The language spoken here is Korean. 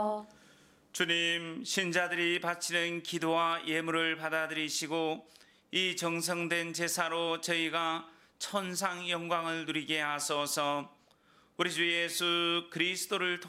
주님, 신자들이 바치는 기도와 예물을 받아들이시고 이 정성된 제사로 저희가 천상 영광을 누리게 하소서. 우리 주 예수 그리스도를